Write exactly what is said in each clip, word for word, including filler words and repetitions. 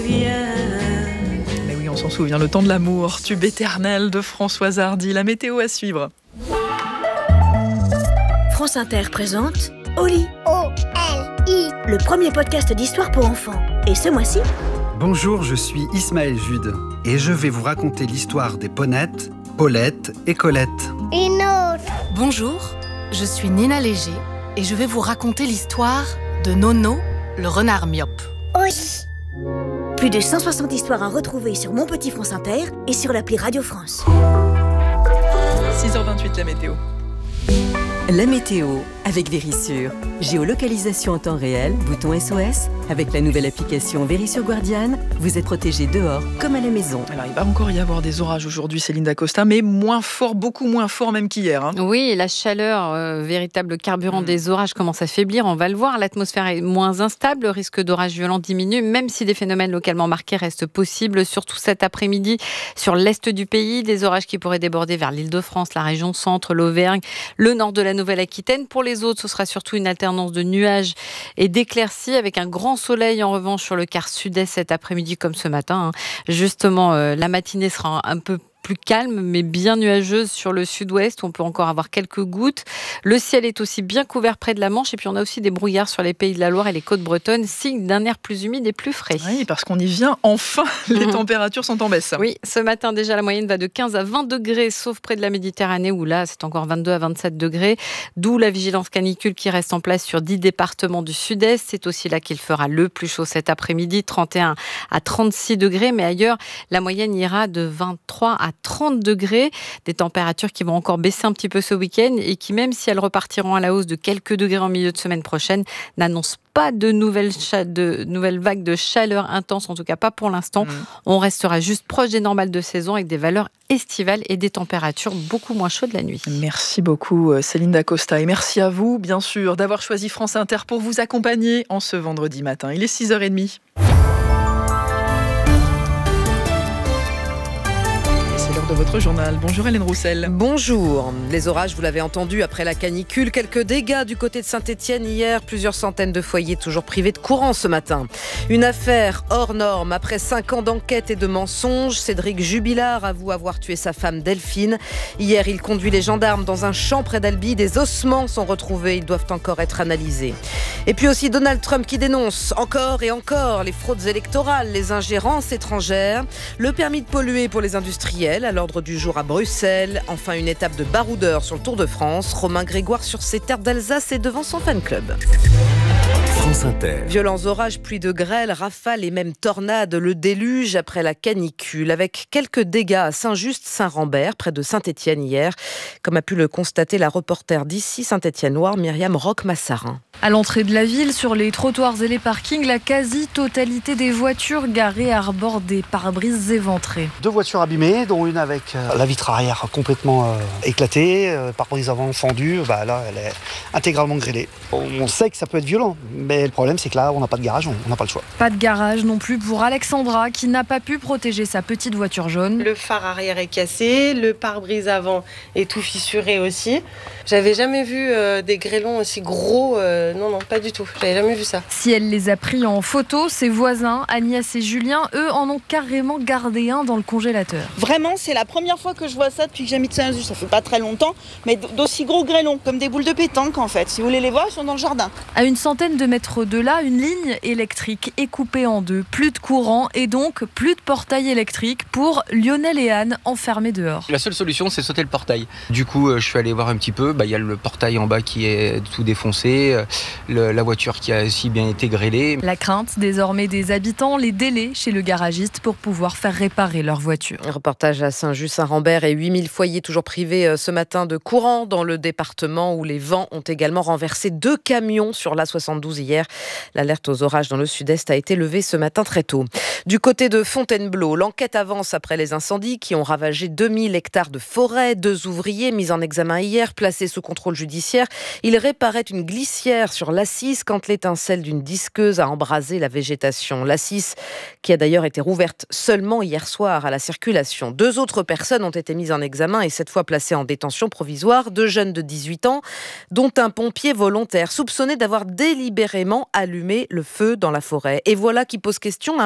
Mais oui, on s'en souvient, Le temps de l'amour, tube éternel de Françoise Hardy. La météo à suivre. France Inter présente Oli, O L I, le premier podcast d'histoire pour enfants. Et ce mois-ci, Bonjour, je suis Ismaël Jude et je vais vous raconter l'histoire des Ponettes, Paulette et Colette. une autre. Bonjour, je suis Nina Léger et je vais vous raconter l'histoire de Nono, le renard myope. Oui. plus de cent soixante histoires à retrouver sur Mon Petit France Inter et sur l'appli Radio France. six heures vingt-huit, la météo. La météo avec Vérissure. Géolocalisation en temps réel, bouton S O S. Avec la nouvelle application Vérissure Guardian, vous êtes protégé dehors comme à la maison. Alors, il va encore y avoir des orages aujourd'hui, Céline Dacosta, mais moins fort, beaucoup moins fort même qu'hier. Hein. Oui, et la chaleur, euh, véritable carburant mmh. des orages, commence à faiblir. On va le voir, l'atmosphère est moins instable, le risque d'orage violent diminue, même si des phénomènes localement marqués restent possibles, surtout cet après-midi sur l'est du pays. Des orages qui pourraient déborder vers l'Île-de-France, la région centre, l'Auvergne, le nord de la Nouvelle-Aquitaine. Pour les autres, ce sera surtout une alternance de nuages et d'éclaircies avec un grand soleil en revanche sur le quart sud-est cet après-midi comme ce matin. Justement, euh, la matinée sera un peu plus calme, mais bien nuageuse sur le sud-ouest, où on peut encore avoir quelques gouttes. Le ciel est aussi bien couvert près de la Manche, et puis on a aussi des brouillards sur les pays de la Loire et les côtes bretonnes, signe d'un air plus humide et plus frais. Oui, parce qu'on y vient, enfin, les mmh. températures sont en baisse. Oui, ce matin déjà, la moyenne va de quinze à vingt degrés, sauf près de la Méditerranée, où là, c'est encore vingt-deux à vingt-sept degrés, d'où la vigilance canicule qui reste en place sur dix départements du sud-est. C'est aussi là qu'il fera le plus chaud cet après-midi, trente et un à trente-six degrés, mais ailleurs, la moyenne ira de vingt-trois à trente degrés, des températures qui vont encore baisser un petit peu ce week-end et qui, même si elles repartiront à la hausse de quelques degrés en milieu de semaine prochaine, n'annoncent pas de nouvelles, cha- de nouvelles vagues de chaleur intense, en tout cas pas pour l'instant. Mmh. On restera juste proche des normales de saison avec des valeurs estivales et des températures beaucoup moins chaudes la nuit. Merci beaucoup Céline Dacosta et merci à vous, bien sûr, d'avoir choisi France Inter pour vous accompagner en ce vendredi matin. Il est six heures trente. De votre journal. Bonjour Hélène Roussel. Bonjour. Les orages, vous l'avez entendu, après la canicule, quelques dégâts du côté de Saint-Étienne hier, plusieurs centaines de foyers toujours privés de courant ce matin. Une affaire hors norme. Après cinq ans d'enquête et de mensonges, Cédric Jubilard avoue avoir tué sa femme Delphine. Hier, il conduit les gendarmes dans un champ près d'Albi. Des ossements sont retrouvés, ils doivent encore être analysés. Et puis aussi Donald Trump qui dénonce encore et encore les fraudes électorales, les ingérences étrangères, le permis de polluer pour les industriels, alors l'ordre du jour à Bruxelles. Enfin, une étape de baroudeur sur le Tour de France. Romain Grégoire sur ses terres d'Alsace et devant son fan club. France Inter. Violents orages, pluie de grêle, rafales et même tornades, le déluge après la canicule, avec quelques dégâts à Saint-Just-Saint-Rambert, près de Saint-Étienne hier, comme a pu le constater la reporter d'ici Saint-Étienne-Loire, Myriam Roch-Massarin. À l'entrée de la ville, sur les trottoirs et les parkings, la quasi-totalité des voitures garées arborent des pare-brises éventrés. Deux voitures abîmées, dont une avec euh, la vitre arrière complètement euh, éclatée, euh, pare-brise avant fendue, bah là elle est intégralement grêlée. On, on sait que ça peut être violent, mais le problème c'est que là on n'a pas de garage, on n'a pas le choix. Pas de garage non plus pour Alexandra qui n'a pas pu protéger sa petite voiture jaune. Le phare arrière est cassé, le pare-brise avant est tout fissuré aussi. J'avais jamais vu euh, des grêlons aussi gros, euh, non non pas du tout, j'avais jamais vu ça. Si elle les a pris en photo, ses voisins Agnès et Julien, eux en ont carrément gardé un dans le congélateur. Vraiment c'est la première fois que je vois ça depuis que j'habite Saint-Just, ça fait pas très longtemps, mais d'aussi gros grêlons, comme des boules de pétanque en fait. Si vous voulez les voir, ils sont dans le jardin. À une centaine de mètres de là, une ligne électrique est coupée en deux. Plus de courant et donc plus de portail électrique pour Lionel et Anne enfermés dehors. La seule solution, c'est sauter le portail. Du coup, euh, je suis allé voir un petit peu. Bah, y a le portail en bas qui est tout défoncé, euh, le, la voiture qui a aussi bien été grêlée. La crainte désormais des habitants, les délais chez le garagiste pour pouvoir faire réparer leur voiture. Un reportage à Saint-Just-Saint-Rambert et huit mille foyers toujours privés ce matin de courant dans le département où les vents ont également renversé deux camions sur l'A soixante-douze hier. L'alerte aux orages dans le sud-est a été levée ce matin très tôt. Du côté de Fontainebleau, l'enquête avance après les incendies qui ont ravagé deux mille hectares de forêt. Deux ouvriers mis en examen hier, placés sous contrôle judiciaire. Ils réparaient une glissière sur l'A six quand l'étincelle d'une disqueuse a embrasé la végétation. L'A six qui a d'ailleurs été rouverte seulement hier soir à la circulation. Deux autres personnes ont été mises en examen et cette fois placées en détention provisoire. Deux jeunes de dix-huit ans, dont un pompier volontaire soupçonné d'avoir délibérément allumé le feu dans la forêt. Et voilà qui pose question, un pompier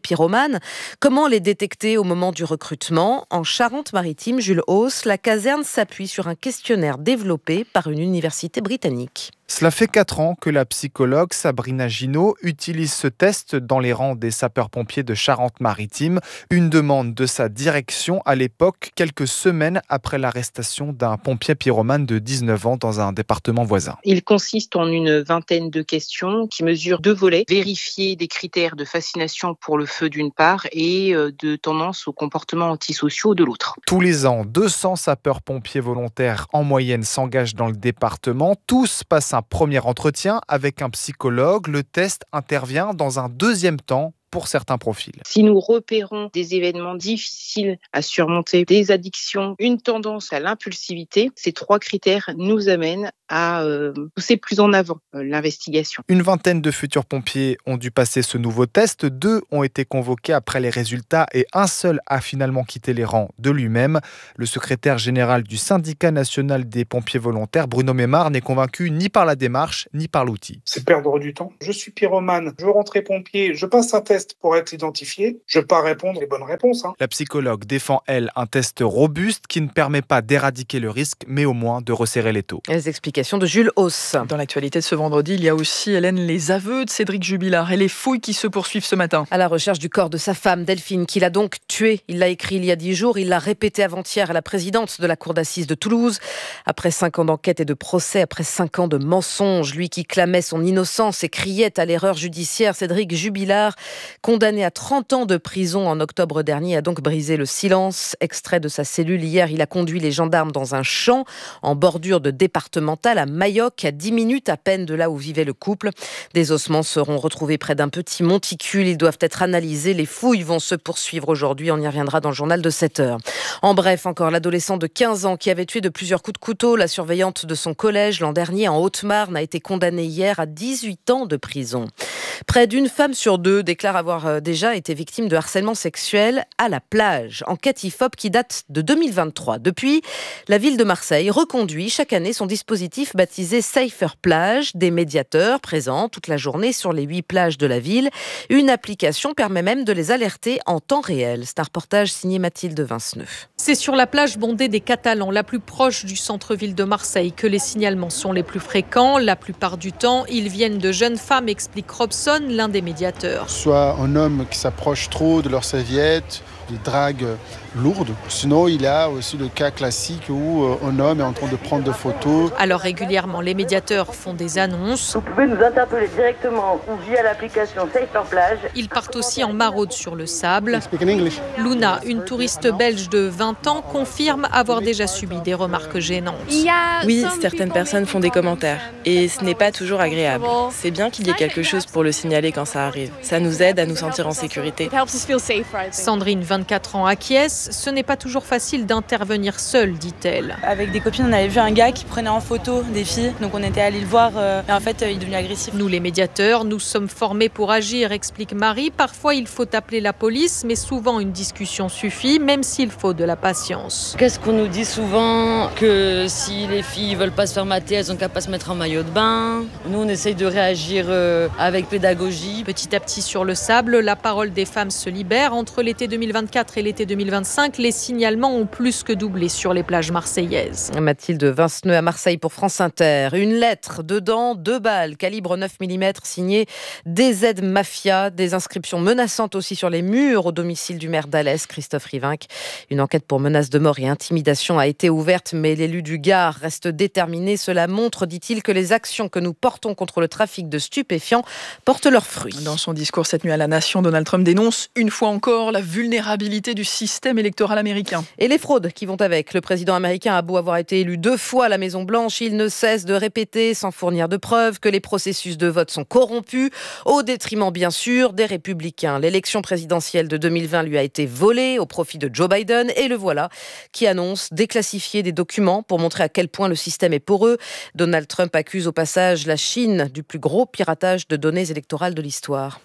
pyromanes. Comment les détecter au moment du recrutement ? En Charente-Maritime, Jules Hauss, la caserne s'appuie sur un questionnaire développé par une université britannique. Cela fait quatre ans que la psychologue Sabrina Ginaud utilise ce test dans les rangs des sapeurs-pompiers de Charente-Maritime. Une demande de sa direction à l'époque, quelques semaines après l'arrestation d'un pompier pyromane de dix-neuf ans dans un département voisin. Il consiste en une vingtaine de questions qui mesurent deux volets. Vérifier des critères de fascination pour le feu d'une part et de tendance aux comportements antisociaux de l'autre. Tous les ans, deux cents sapeurs-pompiers volontaires en moyenne s'engagent dans le département. Tous passent un premier entretien avec un psychologue. Le test intervient dans un deuxième temps pour certains profils. Si nous repérons des événements difficiles à surmonter, des addictions, une tendance à l'impulsivité, ces trois critères nous amènent à euh, pousser plus en avant euh, l'investigation. Une vingtaine de futurs pompiers ont dû passer ce nouveau test. Deux ont été convoqués après les résultats et un seul a finalement quitté les rangs de lui-même. Le secrétaire général du syndicat national des pompiers volontaires, Bruno Mémard, n'est convaincu ni par la démarche ni par l'outil. C'est perdre du temps. Je suis pyromane, je veux rentrer pompier, je passe un test pour être identifié, je ne vais pas répondre les bonnes réponses. Hein. La psychologue défend, elle, un test robuste qui ne permet pas d'éradiquer le risque, mais au moins de resserrer les taux. Les explications de Jules Hauss. Dans l'actualité de ce vendredi, il y a aussi, Hélène, les aveux de Cédric Jubilard et les fouilles qui se poursuivent ce matin. À la recherche du corps de sa femme, Delphine, qu'il a donc tué. Il l'a écrit il y a dix jours, il l'a répété avant-hier à la présidente de la cour d'assises de Toulouse. Après cinq ans d'enquête et de procès, après cinq ans de mensonges, lui qui clamait son innocence et criait à l'erreur judiciaire, Cédric Jubilard, condamné à trente ans de prison en octobre dernier, a donc brisé le silence. Extrait de sa cellule hier, il a conduit les gendarmes dans un champ en bordure de départementale à Mayoc, à dix minutes à peine de là où vivait le couple. Des ossements seront retrouvés près d'un petit monticule. Ils doivent être analysés. Les fouilles vont se poursuivre aujourd'hui. On y reviendra dans le journal de sept heures. En bref, encore l'adolescent de quinze ans qui avait tué de plusieurs coups de couteau la surveillante de son collège l'an dernier en Haute-Marne a été condamné hier à dix-huit ans de prison. Près d'une femme sur deux déclare avoir déjà été victime de harcèlement sexuel à la plage. Enquête I F O P qui date de deux mille vingt-trois. Depuis, la ville de Marseille reconduit chaque année son dispositif baptisé Safer Plage. Des médiateurs présents toute la journée sur les huit plages de la ville. Une application permet même de les alerter en temps réel. C'est un reportage signé Mathilde Vinceneux. C'est sur la plage bondée des Catalans, la plus proche du centre-ville de Marseille, que les signalements sont les plus fréquents. La plupart du temps, ils viennent de jeunes femmes, explique Robson, l'un des médiateurs. Soit un homme qui s'approche trop de leur serviette, des dragues lourdes. Sinon, il y a aussi le cas classique où un homme est en train de prendre des photos. Alors régulièrement, les médiateurs font des annonces. Vous pouvez nous interpeller directement ou via l'application Safer Plage. Ils partent aussi en maraude sur le sable. Luna, une touriste belge de vingt ans, confirme avoir déjà subi des remarques gênantes. Oui, certaines personnes font des commentaires et ce n'est pas toujours agréable. C'est bien qu'il y ait quelque chose pour le signaler quand ça arrive. Ça nous aide à nous sentir en sécurité. Sandrine, vingt-quatre ans, acquiesce. Ce n'est pas toujours facile d'intervenir seule, dit-elle. Avec des copines, on avait vu un gars qui prenait en photo des filles, donc on était allé le voir euh, et en fait euh, il est devenu agressif. Nous les médiateurs, nous sommes formés pour agir, explique Marie. Parfois il faut appeler la police, mais souvent une discussion suffit, même s'il faut de la patience. Qu'est-ce qu'on nous dit souvent? Que si les filles veulent pas se faire mater, elles ont qu'à pas se mettre en maillot de bain. Nous on essaye de réagir euh, avec pédagogie. Petit à petit sur le sable, la parole des femmes se libère. Entre l'été deux mille vingt-quatre et l'été deux mille vingt-cinq, les signalements ont plus que doublé sur les plages marseillaises. Mathilde Vinceneux à Marseille pour France Inter. Une lettre, dedans deux balles, calibre neuf millimètres, signée D Z Mafia. Des inscriptions menaçantes aussi sur les murs au domicile du maire d'Alès, Christophe Rivinc. Une enquête pour menace de mort et intimidation a été ouverte, mais l'élu du Gard reste déterminé. Cela montre, dit-il, que les actions que nous portons contre le trafic de stupéfiants portent leurs fruits. Dans son discours cette nuit à la Nation, Donald Trump dénonce une fois encore la vulnérabilité du système électoral américain. Et les fraudes qui vont avec. Le président américain a beau avoir été élu deux fois à la Maison-Blanche, il ne cesse de répéter, sans fournir de preuves, que les processus de vote sont corrompus, au détriment bien sûr des républicains. L'élection présidentielle de deux mille vingt lui a été volée au profit de Joe Biden, et le voilà qui annonce déclassifier des documents pour montrer à quel point le système est poreux. Donald Trump accuse au passage la Chine du plus gros piratage de données électorales de l'histoire.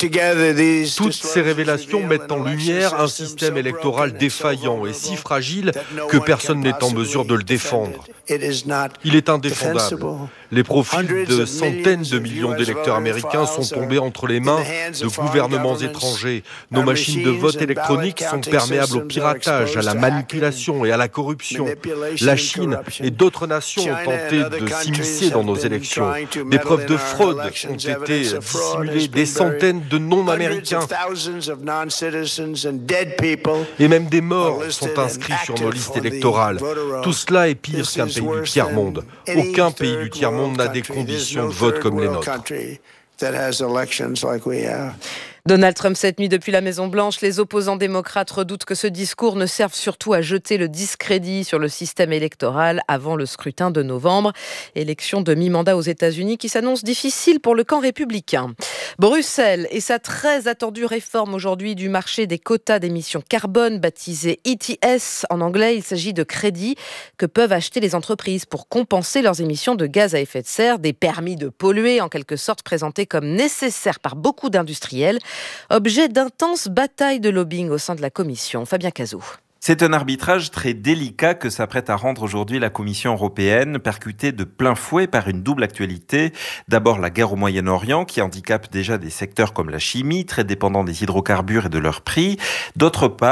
Toutes ces révélations mettent en lumière un système électoral défaillant et si fragile que personne n'est en mesure de le défendre. Il est indéfendable. Les profils de centaines de millions d'électeurs américains sont tombés entre les mains de gouvernements étrangers. Nos machines de vote électroniques sont perméables au piratage, à la manipulation et à la corruption. La Chine et d'autres nations ont tenté de s'immiscer dans nos élections. Des preuves de fraude ont été dissimulées, des centaines de non-américains et même des morts sont inscrits sur nos listes électorales. Tout cela est pire qu'un pays du tiers-monde. Aucun pays du tiers-monde n'a des conditions de vote comme les nôtres. Donald Trump cette nuit depuis la Maison-Blanche. Les opposants démocrates redoutent que ce discours ne serve surtout à jeter le discrédit sur le système électoral avant le scrutin de novembre. Élection de mi-mandat aux États-Unis qui s'annonce difficile pour le camp républicain. Bruxelles et sa très attendue réforme aujourd'hui du marché des quotas d'émissions carbone, baptisé E T S en anglais. Il s'agit de crédits que peuvent acheter les entreprises pour compenser leurs émissions de gaz à effet de serre, des permis de polluer en quelque sorte présentés comme nécessaires par beaucoup d'industriels. Objet d'intenses batailles de lobbying au sein de la Commission. Fabien Cazot. C'est un arbitrage très délicat que s'apprête à rendre aujourd'hui la Commission européenne, percutée de plein fouet par une double actualité. D'abord, la guerre au Moyen-Orient, qui handicape déjà des secteurs comme la chimie, très dépendants des hydrocarbures et de leur prix. D'autre part,